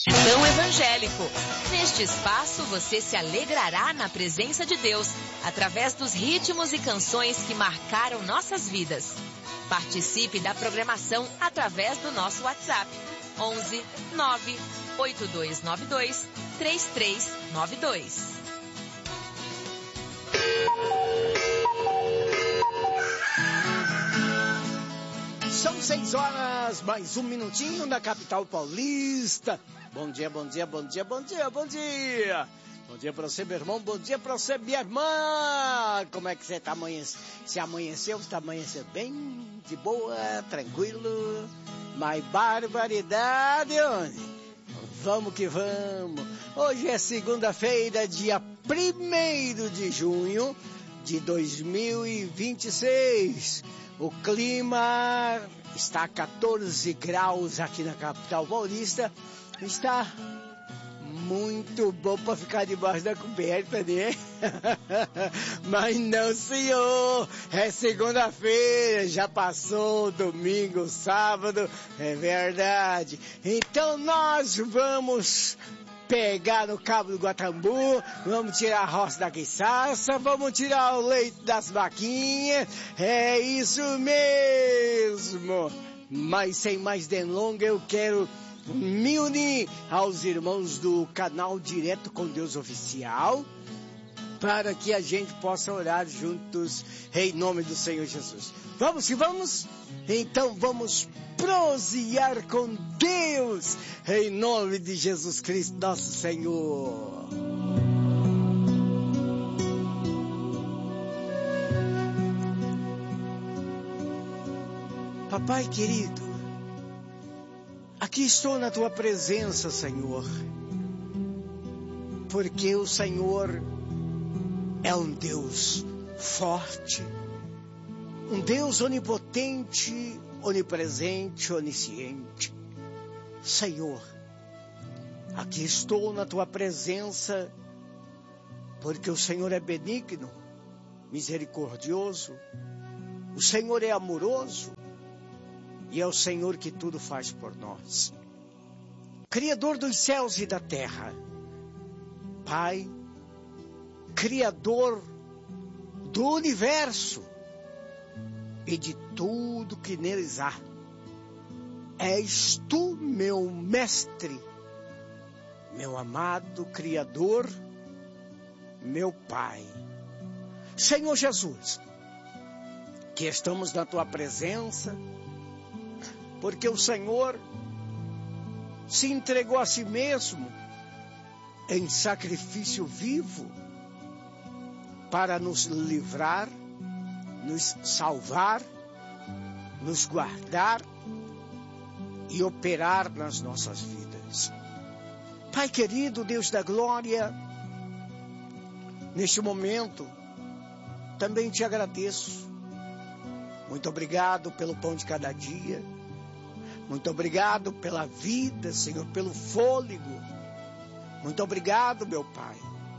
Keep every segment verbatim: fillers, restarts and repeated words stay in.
Tão Evangélico. Neste espaço você se alegrará na presença de Deus, através dos ritmos e canções que marcaram nossas vidas. Participe da programação através do nosso WhatsApp, onze nove oito dois nove dois três três nove dois. São seis horas, mais um minutinho na capital paulista. Bom dia, bom dia, bom dia, bom dia, bom dia. Bom dia pra você, meu irmão, bom dia pra você, minha irmã. Como é que você tá amanhecendo? Se amanheceu, você tá amanhecendo bem, de boa, tranquilo. Mas barbaridade, onde? Vamos que vamos. Hoje é segunda-feira, dia primeiro de junho de dois mil e vinte e seis. O clima está a quatorze graus aqui na capital paulista. Está muito bom para ficar debaixo da coberta, né? Mas não, senhor. É segunda-feira, já passou domingo, sábado, é verdade. Então nós vamos pegar no cabo do Guatambu, vamos tirar a roça da quiçaça, vamos tirar o leite das vaquinhas, é isso mesmo. Mas sem mais delongas, eu quero me unir aos irmãos do canal Direto com Deus Oficial, para que a gente possa orar juntos em nome do Senhor Jesus. Vamos que vamos? Então vamos prosear com Deus em nome de Jesus Cristo, nosso Senhor. Papai querido, aqui estou na tua presença, Senhor, porque o Senhor é um Deus forte, um Deus onipotente, onipresente, onisciente. Senhor, aqui estou na tua presença, porque o Senhor é benigno, misericordioso, o Senhor é amoroso, e é o Senhor que tudo faz por nós. Criador dos céus e da terra, Pai, Criador do universo e de tudo que neles há. És tu, meu mestre, meu amado Criador, meu Pai. Senhor Jesus, que estamos na tua presença, porque o Senhor se entregou a si mesmo em sacrifício vivo para nos livrar, nos salvar, nos guardar e operar nas nossas vidas. Pai querido, Deus da glória, neste momento também te agradeço. Muito obrigado pelo pão de cada dia. Muito obrigado pela vida, Senhor, pelo fôlego. Muito obrigado, meu Pai.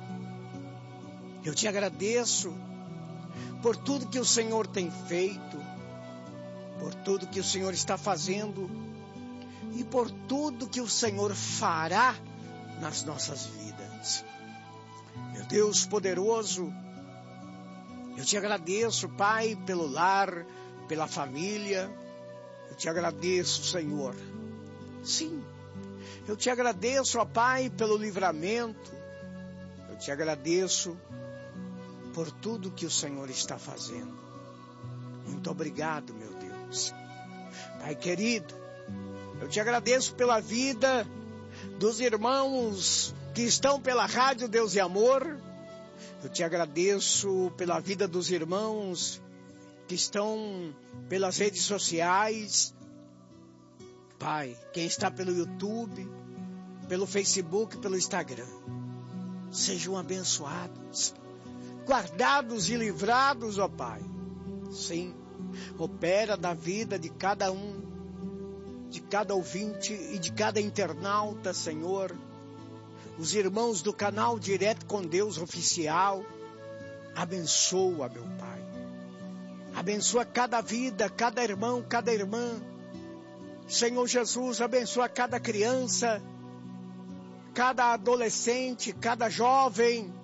Eu te agradeço por tudo que o Senhor tem feito, por tudo que o Senhor está fazendo e por tudo que o Senhor fará nas nossas vidas. Meu Deus poderoso, eu te agradeço, Pai, pelo lar, pela família. Eu te agradeço, Senhor. Sim, eu te agradeço, ó Pai, pelo livramento. Eu te agradeço por tudo que o Senhor está fazendo. Muito obrigado, meu Deus. Pai querido, eu te agradeço pela vida dos irmãos que estão pela Rádio Deus e Amor. Eu te agradeço pela vida dos irmãos que estão pelas redes sociais. Pai, quem está pelo YouTube, pelo Facebook, pelo Instagram, sejam abençoados, guardados e livrados, ó Pai. Sim, opera da vida de cada um, de cada ouvinte e de cada internauta, Senhor. Os irmãos do canal Direto com Deus Oficial, abençoa, meu Pai. Abençoa cada vida, cada irmão, cada irmã. Senhor Jesus, abençoa cada criança, cada adolescente, cada jovem.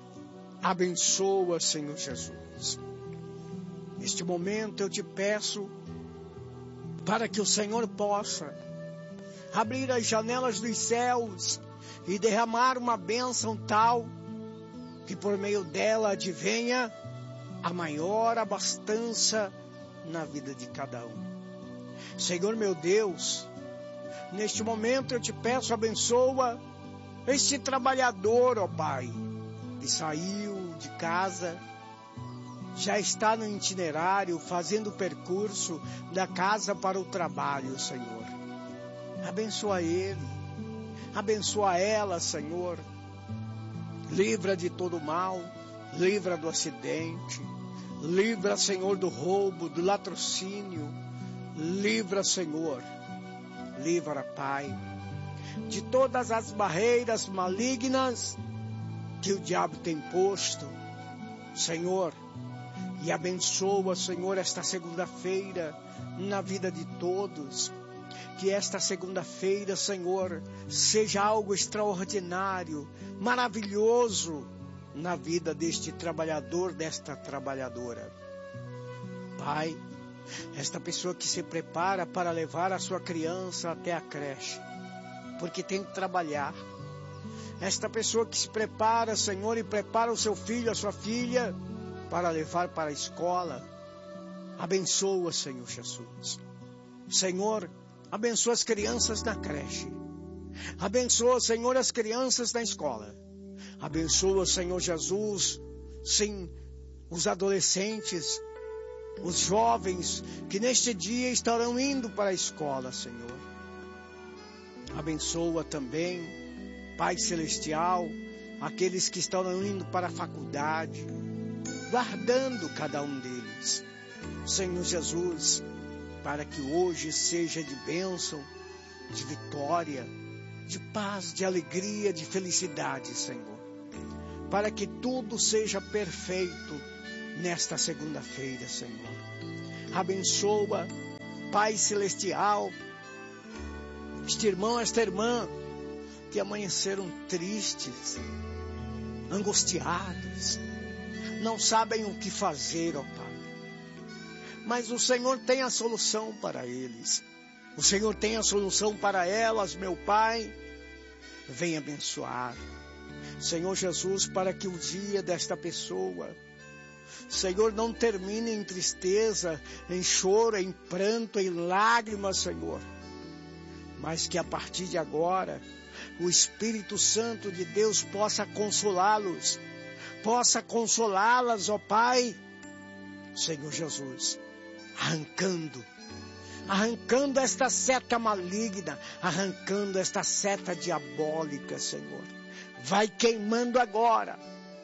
Abençoa, Senhor Jesus. Neste momento eu te peço para que o Senhor possa abrir as janelas dos céus e derramar uma bênção tal que por meio dela advenha a maior abastança na vida de cada um. Senhor meu Deus, neste momento eu te peço, abençoa este trabalhador, ó Pai, que saiu de casa, já está no itinerário, fazendo o percurso da casa para o trabalho, Senhor. Abençoa ele, abençoa ela, Senhor. Livra de todo mal, livra do acidente, livra, Senhor, do roubo, do latrocínio, livra, Senhor, livra, Pai, de todas as barreiras malignas que o diabo tem posto, Senhor, e abençoa, Senhor, esta segunda-feira na vida de todos. Que esta segunda-feira, Senhor, seja algo extraordinário, maravilhoso na vida deste trabalhador, desta trabalhadora. Pai, esta pessoa que se prepara para levar a sua criança até a creche, porque tem que trabalhar. Esta pessoa que se prepara, Senhor, e prepara o seu filho, a sua filha, para levar para a escola. Abençoa, Senhor Jesus. Senhor, abençoa as crianças na creche. Abençoa, Senhor, as crianças na escola. Abençoa, Senhor Jesus, sim, os adolescentes, os jovens que neste dia estarão indo para a escola, Senhor. Abençoa também, Pai Celestial, aqueles que estarão indo para a faculdade, guardando cada um deles. Senhor Jesus, para que hoje seja de bênção, de vitória, de paz, de alegria, de felicidade, Senhor. Para que tudo seja perfeito nesta segunda-feira, Senhor. Abençoa, Pai Celestial, este irmão, esta irmã, que amanheceram tristes, angustiados, não sabem o que fazer, ó Pai. Mas o Senhor tem a solução para eles. O Senhor tem a solução para elas, meu Pai. Vem abençoar. Senhor Jesus, para que o dia desta pessoa, Senhor, não termine em tristeza, em choro, em pranto, em lágrimas, Senhor. Mas que a partir de agora, o Espírito Santo de Deus possa consolá-los, possa consolá-las, ó Pai. Senhor Jesus, arrancando, arrancando esta seta maligna, arrancando esta seta diabólica, Senhor. Vai queimando agora,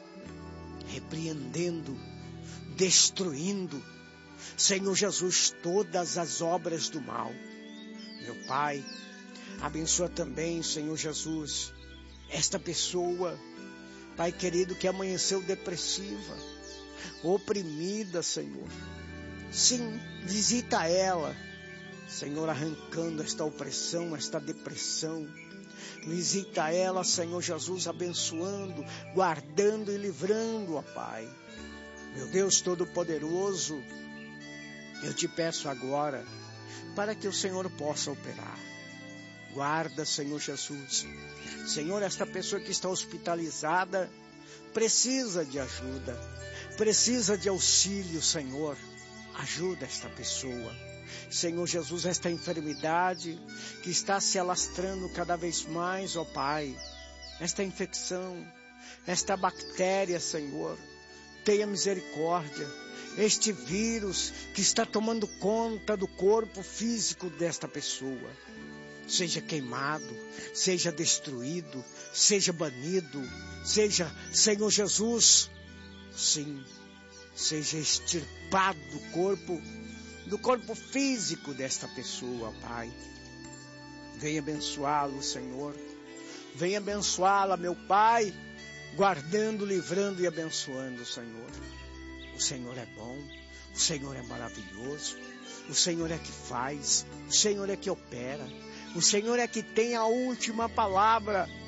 repreendendo, destruindo, Senhor Jesus, todas as obras do mal. Meu Pai, abençoa também, Senhor Jesus, esta pessoa, Pai querido, que amanheceu depressiva, oprimida, Senhor. Sim, visita ela, Senhor, arrancando esta opressão, esta depressão. Visita ela, Senhor Jesus, abençoando, guardando e livrando, ó Pai. Meu Deus Todo-Poderoso, eu te peço agora, para que o Senhor possa operar. Guarda, Senhor Jesus. Senhor, esta pessoa que está hospitalizada precisa de ajuda, precisa de auxílio, Senhor. Ajuda esta pessoa. Senhor Jesus, esta enfermidade que está se alastrando cada vez mais, ó Pai. Esta infecção, esta bactéria, Senhor, tenha misericórdia. Este vírus que está tomando conta do corpo físico desta pessoa, seja queimado, seja destruído, seja banido, seja, Senhor Jesus, sim, seja extirpado do corpo, do corpo físico desta pessoa, Pai. Venha abençoá-lo, Senhor. Venha abençoá-la, meu Pai, guardando, livrando e abençoando, Senhor. O Senhor é bom, o Senhor é maravilhoso, o Senhor é que faz, o Senhor é que opera, o Senhor é que tem a última palavra.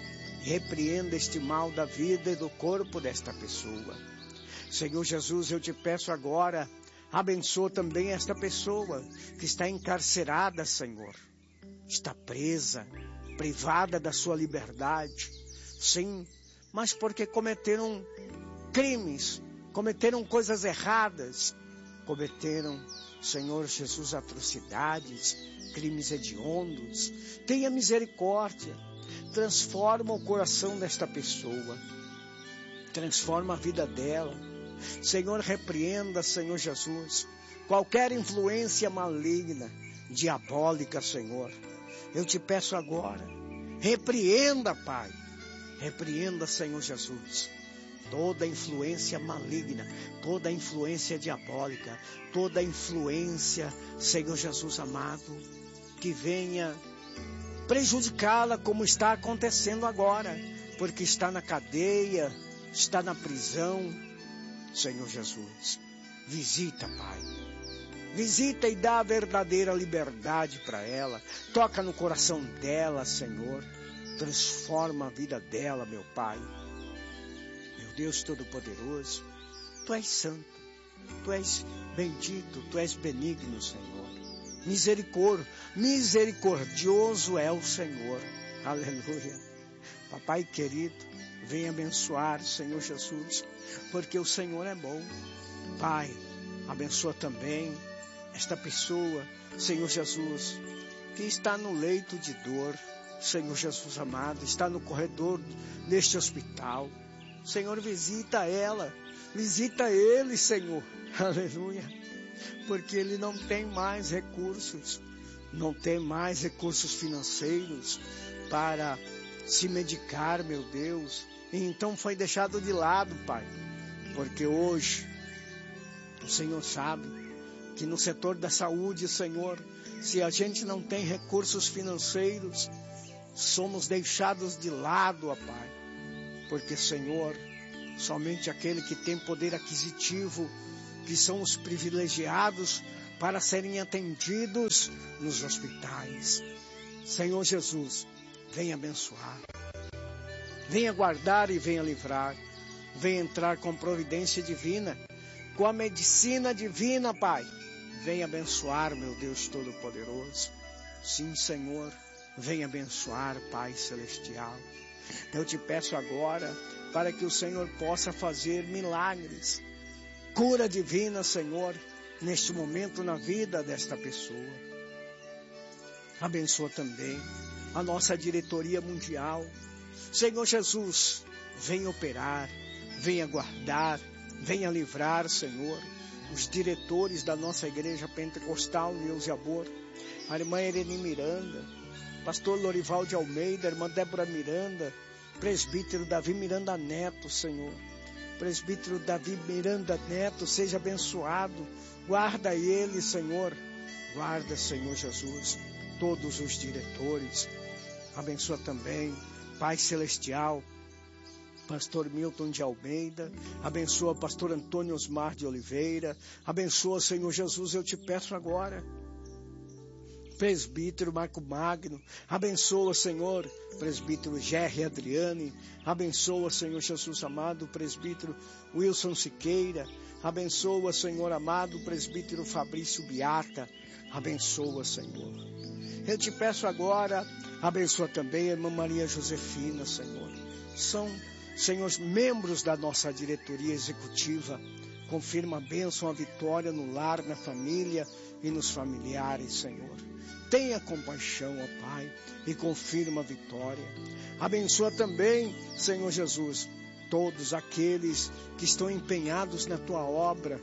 repreenda este mal da vida e do corpo desta pessoa. Senhor Jesus, eu te peço agora, abençoa também esta pessoa que está encarcerada, Senhor. Está presa, privada da sua liberdade. Sim, mas porque cometeram crimes, cometeram coisas erradas, cometeram, Senhor Jesus, atrocidades, crimes hediondos. Tenha misericórdia, transforma o coração desta pessoa, transforma a vida dela. Senhor, repreenda, Senhor Jesus, qualquer influência maligna, diabólica, Senhor. Eu te peço agora, repreenda, Pai, repreenda, Senhor Jesus, toda influência maligna, toda influência diabólica, toda influência, Senhor Jesus amado, que venha prejudicá-la como está acontecendo agora, porque está na cadeia, está na prisão. Senhor Jesus, visita, Pai, visita e dá a verdadeira liberdade para ela, toca no coração dela, Senhor, transforma a vida dela, meu Pai. Meu Deus Todo-Poderoso, Tu és santo, Tu és bendito, Tu és benigno, Senhor. Misericórdia, misericordioso é o Senhor. Aleluia. Papai querido, vem abençoar, Senhor Jesus, porque o Senhor é bom. Pai, abençoa também esta pessoa, Senhor Jesus, que está no leito de dor, Senhor Jesus amado, está no corredor deste hospital. Senhor, visita ela, visita ele, Senhor. Aleluia. Porque ele não tem mais recursos, não tem mais recursos financeiros para se medicar, meu Deus. E então foi deixado de lado, Pai, porque hoje o Senhor sabe que no setor da saúde, Senhor, se a gente não tem recursos financeiros, somos deixados de lado, ó Pai, porque, Senhor, somente aquele que tem poder aquisitivo, que são os privilegiados para serem atendidos nos hospitais. Senhor Jesus, venha abençoar, venha guardar e venha livrar, venha entrar com providência divina, com a medicina divina, Pai. Venha abençoar, meu Deus Todo-Poderoso. Sim, Senhor, venha abençoar, Pai Celestial. Eu te peço agora para que o Senhor possa fazer milagres, cura divina, Senhor, neste momento na vida desta pessoa. Abençoa também a nossa diretoria mundial. Senhor Jesus, venha operar, venha guardar, venha livrar, Senhor, os diretores da nossa igreja pentecostal, Deus e Amor, a irmã Irene Miranda, pastor Lorival de Almeida, irmã Débora Miranda, presbítero Davi Miranda Neto, Senhor. Presbítero Davi Miranda Neto, seja abençoado, guarda ele, Senhor, guarda, Senhor Jesus, todos os diretores, abençoa também, Pai Celestial, pastor Milton de Almeida, abençoa pastor Antônio Osmar de Oliveira, abençoa, Senhor Jesus, eu te peço agora, presbítero Marco Magno, abençoa, Senhor, presbítero Gerry Adriane, abençoa, Senhor Jesus amado, presbítero Wilson Siqueira, abençoa, Senhor amado, presbítero Fabrício Biata, abençoa, Senhor. Eu te peço agora, abençoa também a irmã Maria Josefina, Senhor. São, Senhor, membros da nossa diretoria executiva, confirma a bênção, a vitória no lar, na família e nos familiares, Senhor. Tenha compaixão, ó Pai, e confirma a vitória. Abençoa também, Senhor Jesus, todos aqueles que estão empenhados na Tua obra,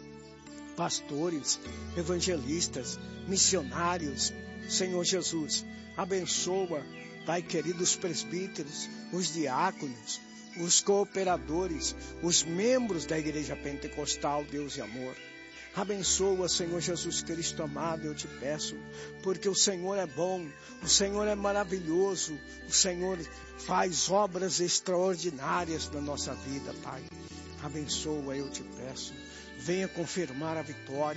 pastores, evangelistas, missionários, Senhor Jesus, abençoa, Pai querido, os presbíteros, os diáconos, os cooperadores, os membros da Igreja Pentecostal, Deus e Amor. Abençoa, Senhor Jesus Cristo amado, eu te peço, porque o Senhor é bom, o Senhor é maravilhoso, o Senhor faz obras extraordinárias na nossa vida, Pai. Abençoa, eu te peço, venha confirmar a vitória,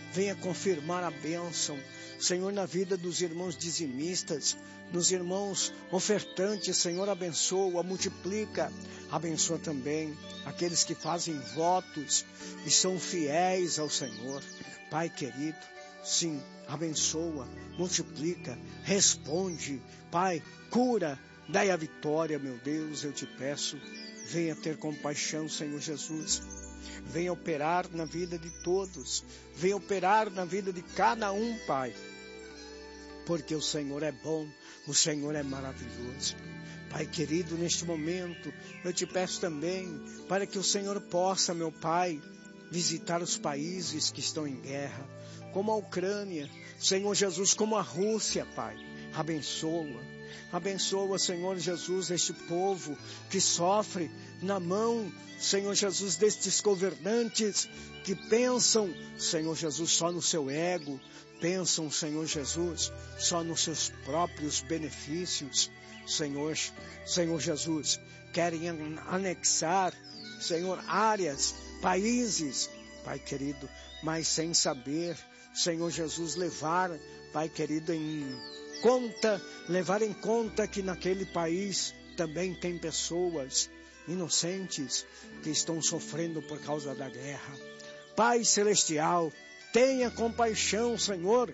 venha confirmar a bênção, Senhor, na vida dos irmãos dizimistas, nos irmãos ofertantes, Senhor, abençoa, multiplica, abençoa também aqueles que fazem votos e são fiéis ao Senhor. Pai querido, sim, abençoa, multiplica, responde, Pai, cura, dai a vitória, meu Deus, eu te peço, venha ter compaixão, Senhor Jesus, venha operar na vida de todos, venha operar na vida de cada um, Pai, porque o Senhor é bom, o Senhor é maravilhoso. Pai querido, neste momento, eu te peço também para que o Senhor possa, meu Pai, visitar os países que estão em guerra, como a Ucrânia, Senhor Jesus, como a Rússia, Pai, abençoa, abençoa, Senhor Jesus, este povo que sofre na mão, Senhor Jesus, destes governantes que pensam, Senhor Jesus, só no seu ego, pensam, Senhor Jesus, só nos seus próprios benefícios, Senhor, Senhor Jesus, querem anexar, Senhor, áreas, países, Pai querido, mas sem saber, Senhor Jesus, levar, Pai querido, em conta, levar em conta que naquele país também tem pessoas inocentes que estão sofrendo por causa da guerra. Pai celestial, tenha compaixão, Senhor,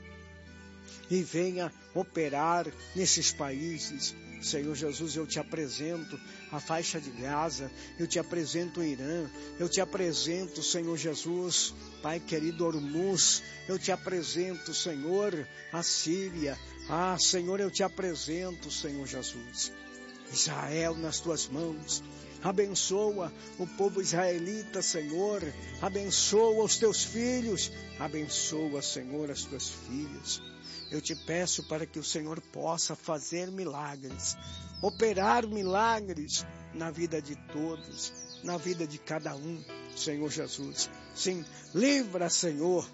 e venha operar nesses países. Senhor Jesus, eu te apresento a faixa de Gaza, eu te apresento o Irã, eu te apresento, Senhor Jesus, Pai querido, Hormuz, eu te apresento, Senhor, a Síria, ah, Senhor, eu te apresento, Senhor Jesus, Israel nas tuas mãos. Abençoa o povo israelita, Senhor, abençoa os teus filhos, abençoa, Senhor, as tuas filhas. Eu te peço para que o Senhor possa fazer milagres, operar milagres na vida de todos, na vida de cada um, Senhor Jesus. Sim, livra, Senhor,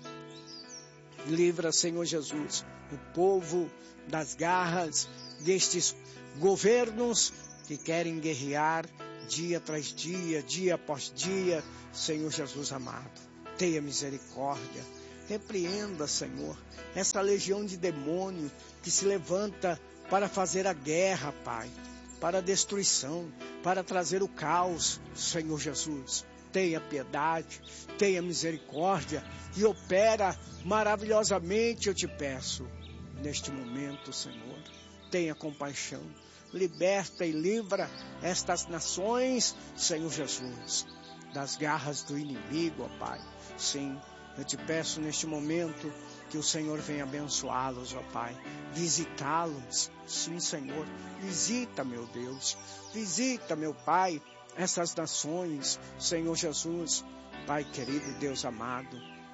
livra, Senhor Jesus, o povo das garras destes governos que querem guerrear dia tras dia, dia após dia. Senhor Jesus amado, tenha misericórdia. Repreenda, Senhor, essa legião de demônio que se levanta para fazer a guerra, Pai, para a destruição, para trazer o caos, Senhor Jesus. Tenha piedade, tenha misericórdia e opera maravilhosamente, eu te peço, neste momento, Senhor. Tenha compaixão, liberta e livra estas nações, Senhor Jesus, das garras do inimigo, ó Pai. Sim, eu te peço neste momento que o Senhor venha abençoá-los, ó Pai, visitá-los. Sim, Senhor, visita, meu Deus, visita, meu Pai, essas nações, Senhor Jesus, Pai querido, Deus amado.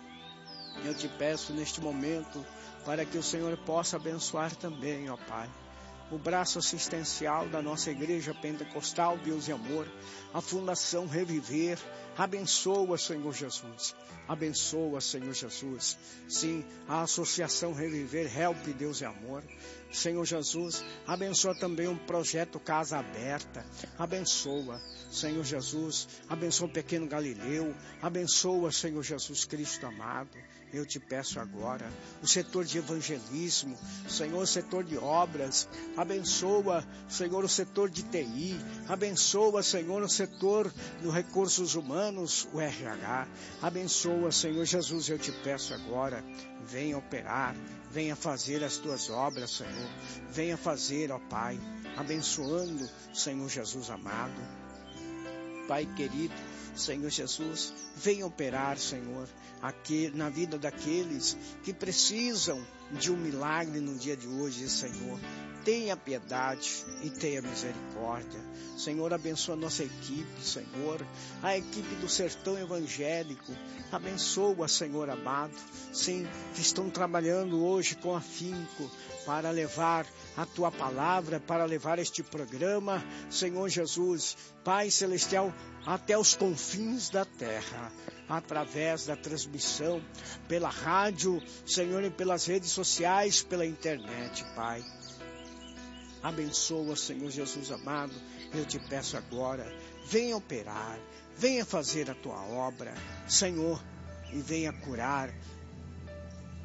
Eu te peço neste momento para que o Senhor possa abençoar também, ó Pai, o braço assistencial da nossa Igreja Pentecostal Deus e Amor, a Fundação Reviver. Abençoa, Senhor Jesus, abençoa, Senhor Jesus, sim, a Associação Reviver, Help Deus e Amor. Senhor Jesus, abençoa também um projeto Casa Aberta, abençoa, Senhor Jesus, abençoa o Pequeno Galileu, abençoa, Senhor Jesus Cristo amado. Eu te peço agora, o setor de evangelismo, Senhor, o setor de obras, abençoa, Senhor, o setor de T I, abençoa, Senhor, o setor dos recursos humanos, o R H, abençoa, Senhor Jesus, eu te peço agora, venha operar, venha fazer as tuas obras, Senhor, venha fazer, ó Pai, abençoando, Senhor Jesus amado. Pai querido, Senhor Jesus, venha operar, Senhor, aqui, na vida daqueles que precisam de um milagre no dia de hoje, Senhor. Tenha piedade e tenha misericórdia. Senhor, abençoa a nossa equipe, Senhor, a equipe do Sertão Evangélico. Abençoa, Senhor amado, sim, que estão trabalhando hoje com afinco para levar a Tua palavra, para levar este programa, Senhor Jesus, Pai Celestial, até os confins da terra, através da transmissão, pela rádio, Senhor, e pelas redes sociais, pela internet, Pai. Abençoa, Senhor Jesus amado, eu te peço agora, venha operar, venha fazer a Tua obra, Senhor, e venha curar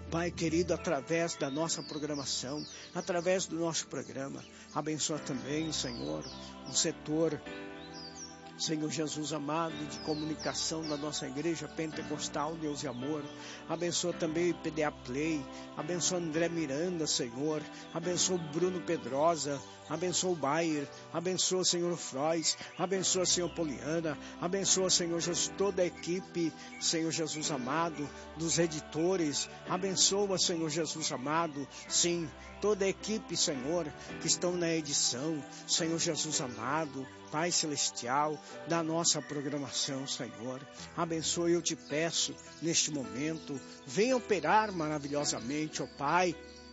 Pai querido, através da nossa programação, através do nosso programa, abençoa também, Senhor, o setor, Senhor Jesus amado, de comunicação da nossa igreja pentecostal, Deus e amor. Abençoa também o P D A Play, abençoa André Miranda, Senhor, abençoa o Bruno Pedrosa, abençoa o Bayer, abençoa o Senhor Frois, abençoa o Senhor Poliana, abençoa, Senhor Jesus, toda a equipe, Senhor Jesus amado, dos editores, abençoa, Senhor Jesus amado, sim, toda a equipe, Senhor, que estão na edição, Senhor Jesus amado, Pai Celestial, da nossa programação, Senhor. Abençoe, eu te peço, neste momento, venha operar maravilhosamente, ó Pai,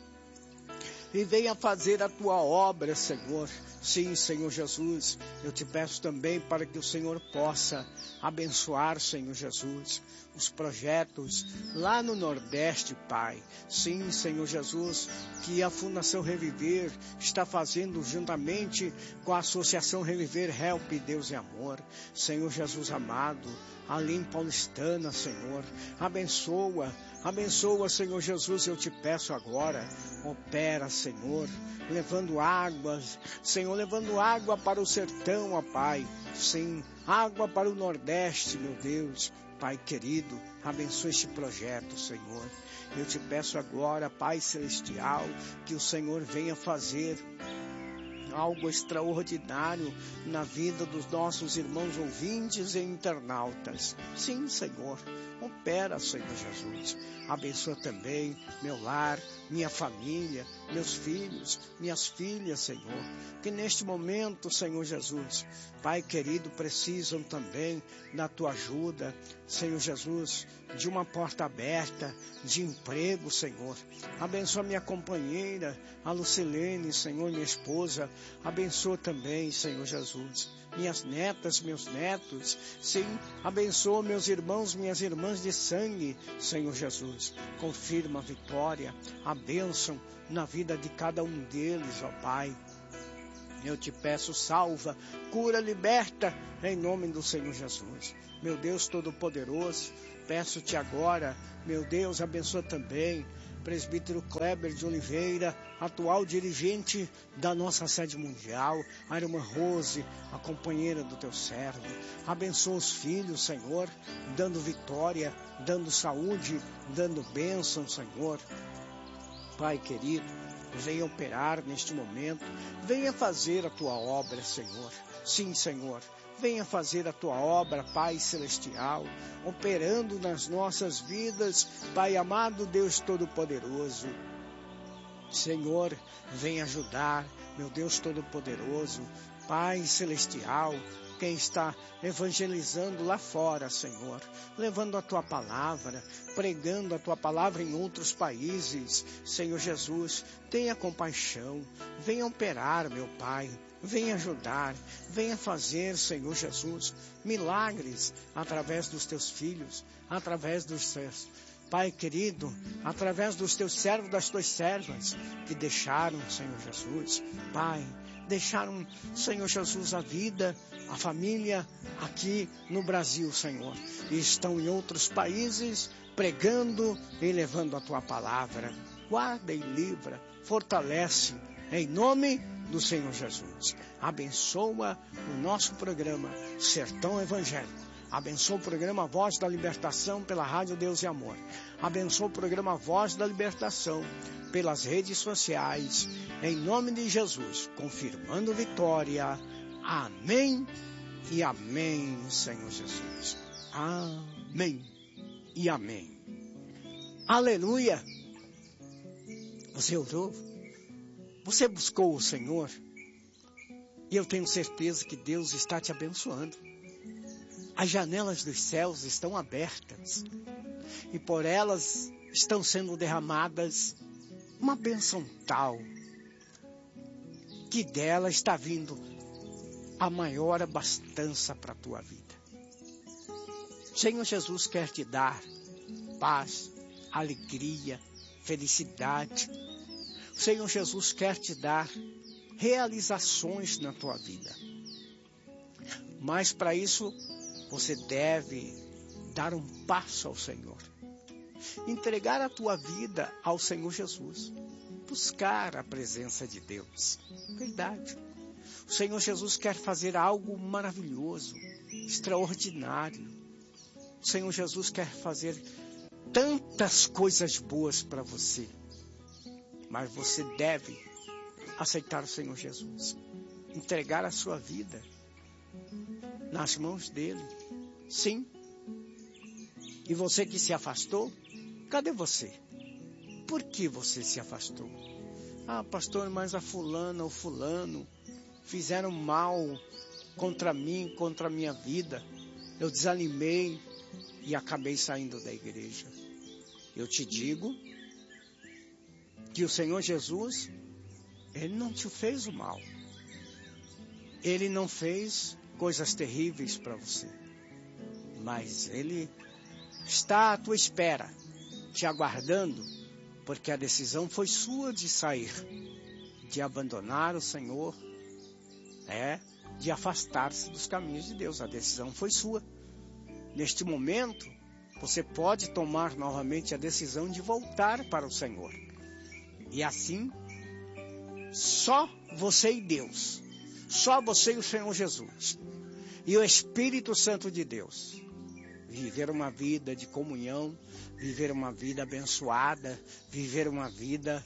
e venha fazer a tua obra, Senhor. Sim, Senhor Jesus, eu te peço também para que o Senhor possa abençoar, Senhor Jesus, os projetos lá no Nordeste, Pai. Sim, Senhor Jesus, que a Fundação Reviver está fazendo juntamente com a Associação Reviver Help, Deus e Amor. Senhor Jesus amado, ali em Paulistana, Senhor, abençoa, abençoa, Senhor Jesus, eu te peço agora, opera, Senhor, levando águas, Senhor, levando água para o sertão, ó Pai, sim, água para o Nordeste, meu Deus, Pai querido, abençoe este projeto, Senhor. Eu te peço agora, Pai Celestial, que o Senhor venha fazer algo extraordinário na vida dos nossos irmãos ouvintes e internautas. Sim, Senhor, opera, Senhor Jesus. Abençoa também meu lar, minha família, meus filhos, minhas filhas, Senhor, que neste momento, Senhor Jesus, Pai querido, precisam também da tua ajuda, Senhor Jesus, de uma porta aberta, de emprego, Senhor. Abençoa minha companheira, a Lucilene, Senhor, minha esposa. Abençoa também, Senhor Jesus, minhas netas, meus netos. Sim, abençoa meus irmãos, minhas irmãs de sangue, Senhor Jesus. Confirma a vitória, a bênção na vida de cada um deles, ó Pai. Eu te peço, salva, cura, liberta, em nome do Senhor Jesus. Meu Deus Todo-Poderoso, peço-te agora, meu Deus, abençoa também presbítero Kleber de Oliveira, atual dirigente da nossa sede mundial, a irmã Rose, a companheira do teu servo. Abençoa os filhos, Senhor, dando vitória, dando saúde, dando bênção, Senhor. Pai querido, venha operar neste momento, venha fazer a tua obra, Senhor. Sim, Senhor, venha fazer a tua obra, Pai Celestial, operando nas nossas vidas, Pai amado, Deus Todo-Poderoso. Senhor, venha ajudar, meu Deus Todo-Poderoso, Pai Celestial, quem está evangelizando lá fora, Senhor, levando a tua palavra, pregando a tua palavra em outros países. Senhor Jesus, tenha compaixão, venha operar, meu Pai, venha ajudar, venha fazer, Senhor Jesus, milagres através dos teus filhos, através dos teus, Pai querido, através dos teus servos, das tuas servas, que deixaram, Senhor Jesus, Pai, deixaram, Senhor Jesus, a vida, a família aqui no Brasil, Senhor, e estão em outros países pregando e levando a tua palavra. Guarda e livra, fortalece, em nome do Senhor Jesus. Abençoa o nosso programa Sertão Evangélico. Abençoa o programa Voz da Libertação pela Rádio Deus e Amor. Abençoa o programa Voz da Libertação pelas redes sociais. Em nome de Jesus, confirmando vitória. Amém e amém, Senhor Jesus. Amém e amém. Aleluia. Você orou? Você buscou o Senhor? E eu tenho certeza que Deus está te abençoando. As janelas dos céus estão abertas e por elas estão sendo derramadas uma bênção tal que dela está vindo a maior abastança para a tua vida. Senhor Jesus quer te dar paz, alegria, felicidade. O Senhor Jesus quer te dar realizações na tua vida. Mas para isso, você deve dar um passo ao Senhor. entregar a tua vida ao Senhor Jesus. Buscar a presença de Deus. Verdade. O Senhor Jesus quer fazer algo maravilhoso, extraordinário. O Senhor Jesus quer fazer tantas coisas boas para você. Mas você deve aceitar o Senhor Jesus. Entregar a sua vida nas mãos dele. Sim. E você que se afastou, cadê você? Por que você se afastou? Ah, pastor, mas a fulana ou fulano fizeram mal contra mim, contra a minha vida. Eu desanimei e acabei saindo da igreja. Eu te digo que o Senhor Jesus, Ele não te fez o mal. Ele não fez coisas terríveis para você. Mas Ele está à tua espera, te aguardando, porque a decisão foi sua de sair, de abandonar o Senhor, é, de afastar-se dos caminhos de Deus. A decisão foi sua. Neste momento, você pode tomar novamente a decisão de voltar para o Senhor. E assim, só você e Deus, só você e o Senhor Jesus, e o Espírito Santo de Deus, viver uma vida de comunhão, viver uma vida abençoada, viver uma vida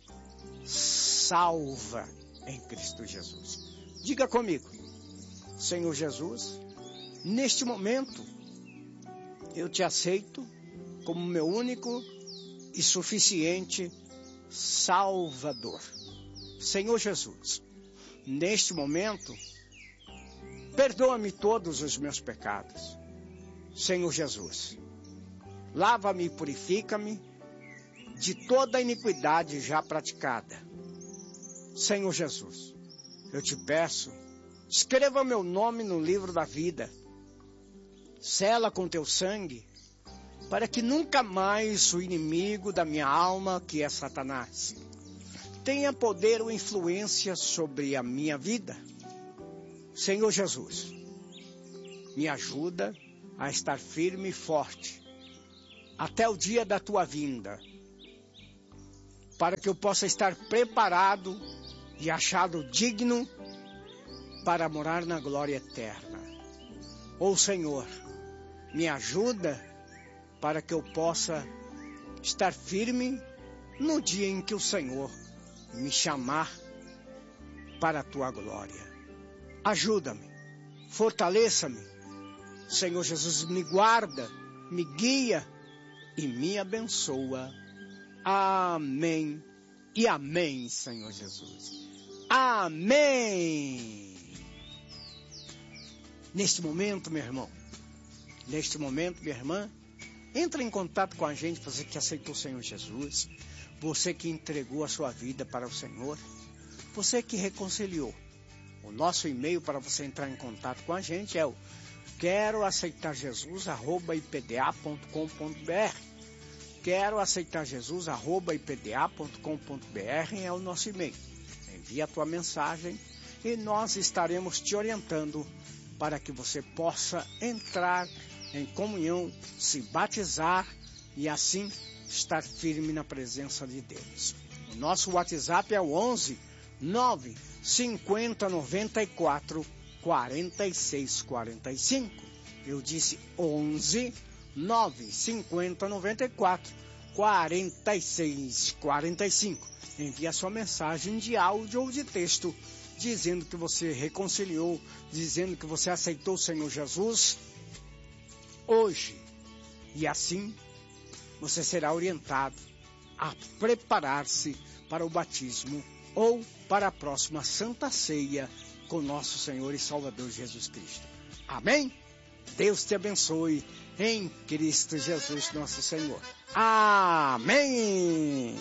salva em Cristo Jesus. Diga comigo, Senhor Jesus, neste momento, eu te aceito como meu único e suficiente Salvador. Senhor Jesus, neste momento, perdoa-me todos os meus pecados. Senhor Jesus, lava-me e purifica-me de toda a iniquidade já praticada. Senhor Jesus, eu te peço, escreva meu nome no livro da vida, sela com teu sangue, para que nunca mais o inimigo da minha alma, que é Satanás, tenha poder ou influência sobre a minha vida. Senhor Jesus, me ajuda a estar firme e forte até o dia da tua vinda, para que eu possa estar preparado e achado digno para morar na glória eterna. Ô Senhor, me ajuda para que eu possa estar firme no dia em que o Senhor me chamar para a tua glória. Ajuda-me, fortaleça-me. Senhor Jesus, me guarda, me guia e me abençoa. Amém e amém, Senhor Jesus. Amém. Neste momento, meu irmão, neste momento, minha irmã, entra em contato com a gente, você que aceitou o Senhor Jesus, você que entregou a sua vida para o Senhor, você que reconciliou. O nosso e-mail para você entrar em contato com a gente é o quero aceitar Jesus arroba i p d a ponto com ponto b r. Quero aceitar Jesus arroba i p d a ponto com ponto b r é o nosso e-mail. Envie a tua mensagem e nós estaremos te orientando para que você possa entrar em comunhão, se batizar e assim estar firme na presença de Deus. O nosso WhatsApp é o onze nove cinquenta noventa e quatro quarenta e seis quarenta e cinco. Eu disse onze nove cinquenta noventa e quatro quarenta e seis quarenta e cinco. Envie a sua mensagem de áudio ou de texto dizendo que você reconciliou, dizendo que você aceitou o Senhor Jesus hoje. E assim você será orientado a preparar-se para o batismo ou para a próxima Santa Ceia com nosso Senhor e Salvador Jesus Cristo. Amém? Deus te abençoe em Cristo Jesus nosso Senhor. Amém!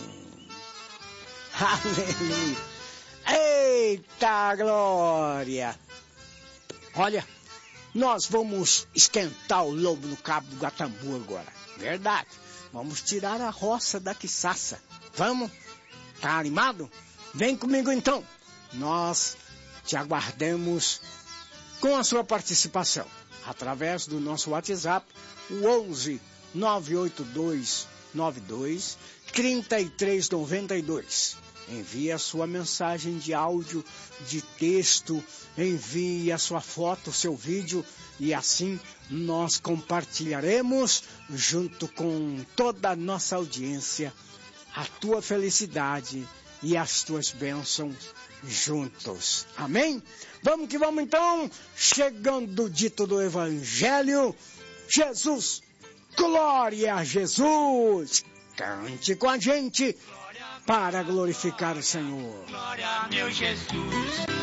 Aleluia! Eita glória! Olha, nós vamos esquentar o lobo no cabo do Guatambu agora. Verdade. Vamos tirar a roça da quiçaça. Vamos? Tá animado? Vem comigo então. Nós te aguardamos com a sua participação através do nosso WhatsApp, o onze nove oito dois nove dois, trinta e três noventa e dois. Envie a sua mensagem de áudio, de texto, envie a sua foto, seu vídeo, e assim nós compartilharemos junto com toda a nossa audiência a tua felicidade e as tuas bênçãos juntos. Amém? Vamos que vamos então, chegando o dito do Evangelho. Jesus, glória a Jesus! Cante com a gente para glorificar o Senhor. Glória a meu Jesus.